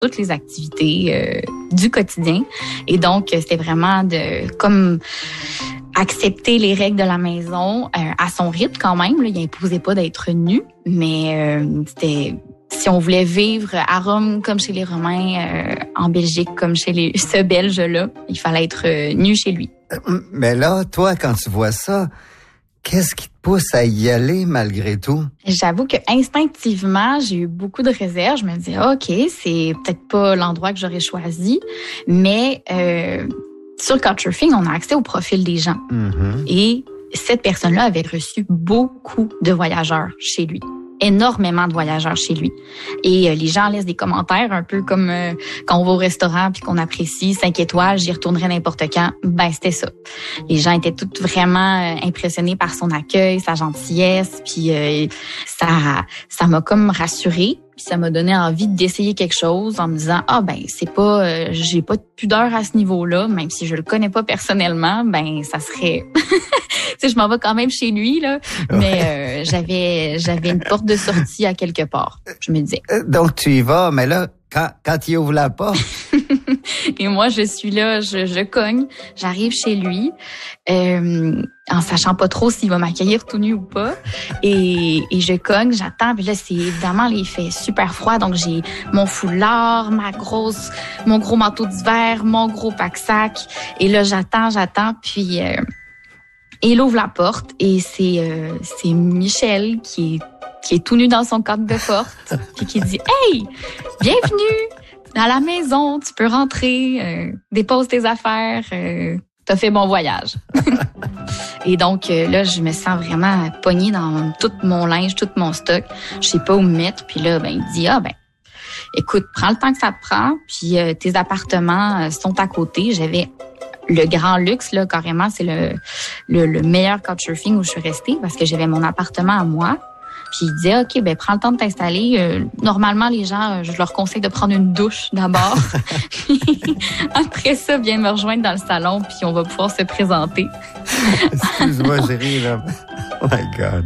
toutes les activités du quotidien. Et donc, c'était vraiment comme accepter les règles de la maison à son rythme quand même. Là, il imposait pas d'être nu, mais c'était... Si on voulait vivre à Rome comme chez les Romains, en Belgique comme chez ce Belge-là, il fallait être nu chez lui. Mais là, toi, quand tu vois ça, qu'est-ce qui te pousse à y aller malgré tout? J'avoue que instinctivement, j'ai eu beaucoup de réserves. Je me disais, OK, c'est peut-être pas l'endroit que j'aurais choisi, mais sur le Couchsurfing, on a accès au profil des gens. Mm-hmm. Et cette personne-là avait reçu beaucoup de voyageurs chez lui. Énormément de voyageurs chez lui. Et les gens laissent des commentaires, un peu comme quand on va au restaurant puis qu'on apprécie 5 étoiles, j'y retournerai n'importe quand. Ben, c'était ça. Les gens étaient tous vraiment impressionnés par son accueil, sa gentillesse, puis ça m'a comme rassurée. Puis ça m'a donné envie d'essayer quelque chose en me disant c'est pas j'ai pas de pudeur à ce niveau-là, même si je le connais pas personnellement, ben ça serait tu sais, je m'en vais quand même chez lui là, mais j'avais une porte de sortie à quelque part. Je me disais. Donc tu y vas, mais là quand il ouvre la porte. Et moi, je suis là, je cogne, j'arrive chez lui, en sachant pas trop s'il va m'accueillir tout nu ou pas. Et je cogne, j'attends. Puis là, c'est évidemment, il fait super froid. Donc, j'ai mon foulard, mon gros manteau d'hiver, mon gros pack-sac. Et là, j'attends. Puis, il ouvre la porte et c'est Michel qui est tout nu dans son cadre de porte. Puis qui dit « Hey, bienvenue! » À la maison, tu peux rentrer, dépose tes affaires, t'as fait bon voyage. Et donc, là, je me sens vraiment pognée dans tout mon linge, tout mon stock. Je sais pas où me mettre. Puis là, il dit, écoute, prends le temps que ça te prend. Puis tes appartements sont à côté. J'avais le grand luxe, là, carrément. C'est le meilleur couchsurfing où je suis restée parce que j'avais mon appartement à moi. Puis il disait, OK, prends le temps de t'installer. Normalement, les gens, je leur conseille de prendre une douche d'abord. Après ça, viens me rejoindre dans le salon, puis on va pouvoir se présenter. Excuse-moi, j'ai ri, là. Oh my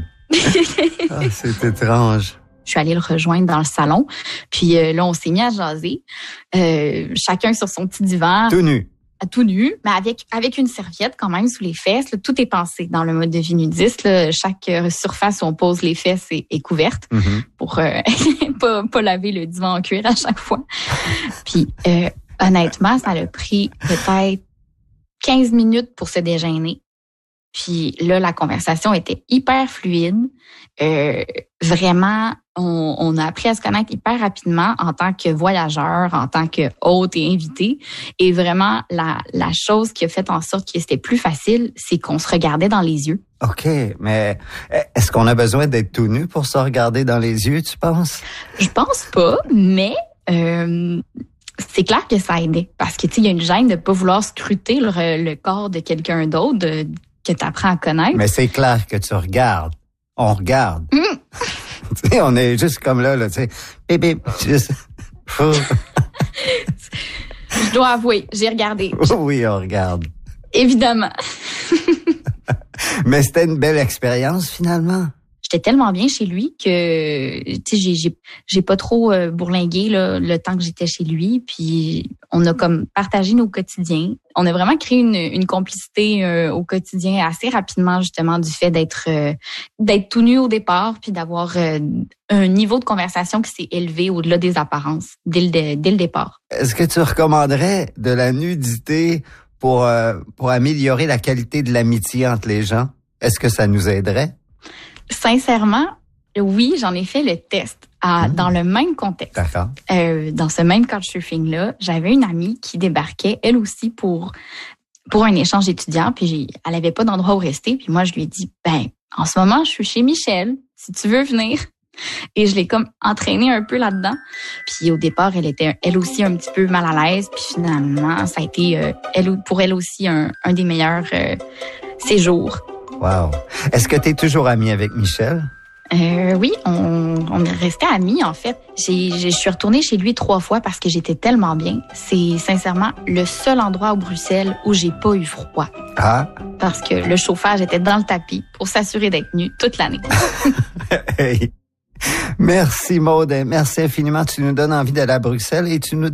God. C'est étrange. Je suis allée le rejoindre dans le salon. Puis là, on s'est mis à jaser. Chacun sur son petit divan. Tout nu, mais avec une serviette quand même sous les fesses. Là, tout est pensé dans le mode de vie nudiste. Là, chaque surface où on pose les fesses est couverte pour pas laver le divan en cuir à chaque fois. Puis honnêtement, ça a pris peut-être 15 minutes pour se déjeuner. Puis là, la conversation était hyper fluide. Vraiment, on a appris à se connaître hyper rapidement en tant que voyageur, en tant que hôte et invité. Et vraiment, la chose qui a fait en sorte que c'était plus facile, c'est qu'on se regardait dans les yeux. OK, mais est-ce qu'on a besoin d'être tout nu pour se regarder dans les yeux, tu penses? Je pense pas, mais... c'est clair que ça aidait. Parce que, tu sais, il y a une gêne de pas vouloir scruter le corps de quelqu'un d'autre, que tu apprends à connaître. Mais c'est clair que tu regardes. On regarde. Tu sais, on est juste comme là, tu sais. Bébé, juste... Je dois avouer, j'ai regardé. Oui, on regarde. Évidemment. Mais c'était une belle expérience, finalement. J'étais tellement bien chez lui que, tu sais, j'ai pas trop bourlingué là, le temps que j'étais chez lui. Puis on a comme partagé nos quotidiens. On a vraiment créé une complicité au quotidien assez rapidement, justement, du fait d'être tout nu au départ, puis d'avoir un niveau de conversation qui s'est élevé au-delà des apparences dès le départ. Est-ce que tu recommanderais de la nudité pour améliorer la qualité de l'amitié entre les gens? Est-ce que ça nous aiderait? Sincèrement, oui, j'en ai fait le test dans le même contexte. D'accord. Dans ce même couchsurfing-là, j'avais une amie qui débarquait, elle aussi, pour un échange étudiant, puis elle avait pas d'endroit où rester. Puis moi, je lui ai dit, en ce moment, je suis chez Michel, si tu veux venir. Et je l'ai comme entraînée un peu là-dedans. Puis au départ, elle était elle aussi un petit peu mal à l'aise. Puis finalement, ça a été pour elle aussi un des meilleurs séjours. Wow. Est-ce que tu es toujours amie avec Michel? Oui, on est resté amis, en fait. Je suis retournée chez lui 3 fois parce que j'étais tellement bien. C'est sincèrement le seul endroit au Bruxelles où j'ai pas eu froid. Ah? Parce que le chauffage était dans le tapis pour s'assurer d'être nu toute l'année. Hey. Merci Maude, merci infiniment. Tu nous donnes envie d'aller à Bruxelles et tu nous